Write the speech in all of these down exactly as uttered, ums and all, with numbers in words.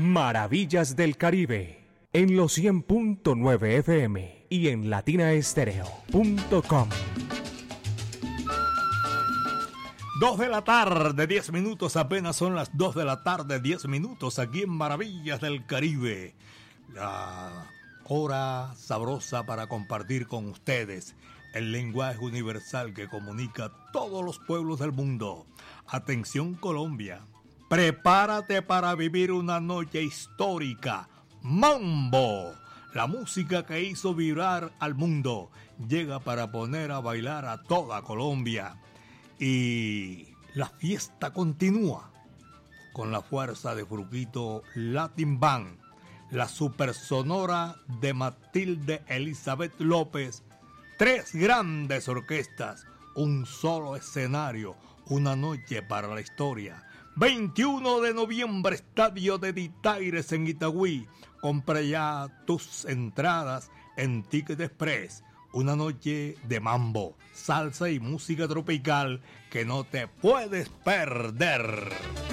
Maravillas del Caribe, en los cien punto nueve F M y en latina estéreo punto com. Dos de la tarde, diez minutos, apenas son las dos de la tarde, diez minutos, aquí en Maravillas del Caribe. La hora sabrosa para compartir con ustedes el lenguaje universal que comunica a todos los pueblos del mundo. Atención Colombia, prepárate para vivir una noche histórica. Mambo, la música que hizo vibrar al mundo, llega para poner a bailar a toda Colombia. Y la fiesta continúa con la fuerza de Fruquito Latin Band, la super sonora de Matilde Elizabeth López, tres grandes orquestas, un solo escenario, una noche para la historia. veintiuno de noviembre, Estadio de Ditaires en Itagüí. Compra ya tus entradas en Ticket Express. Una noche de mambo, salsa y música tropical que no te puedes perder.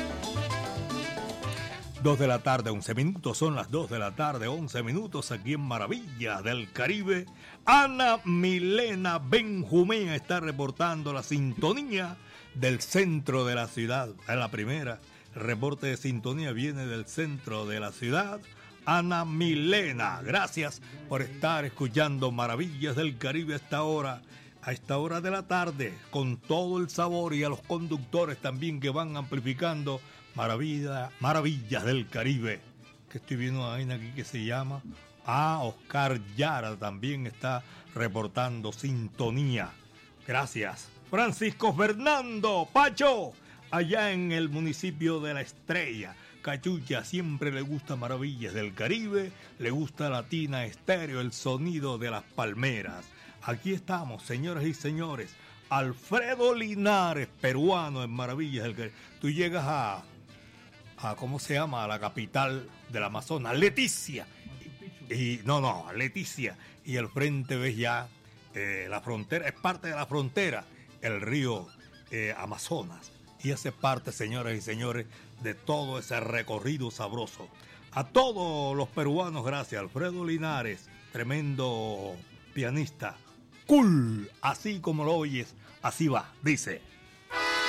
Dos de la tarde, once minutos, son las dos de la tarde, once minutos, aquí en Maravillas del Caribe. Ana Milena Benjumea está reportando la sintonía del centro de la ciudad. Es la primera, el reporte de sintonía viene del centro de la ciudad. Ana Milena, gracias por estar escuchando Maravillas del Caribe a esta hora, a esta hora de la tarde, con todo el sabor, y a los conductores también que van amplificando Maravilla, Maravillas del Caribe. Que estoy viendo a alguien aquí que se llama Ah, Oscar Yara también está reportando sintonía. Gracias. Francisco Fernando Pacho, allá en el municipio de La Estrella. Cachucha, siempre le gusta Maravillas del Caribe, le gusta Latina Estéreo, el sonido de las palmeras. Aquí estamos, señoras y señores. Alfredo Linares, peruano en Maravillas del Caribe. Tú llegas a, a ¿cómo se llama? A la capital del Amazonas, Leticia. Y, no, no, Leticia. Y al frente ves ya eh, la frontera, es parte de la frontera, el río eh, Amazonas. Y hace parte, señoras y señores, de todo ese recorrido sabroso. A todos los peruanos, gracias. Alfredo Linares, tremendo pianista. Cool, así como lo oyes, así va, dice.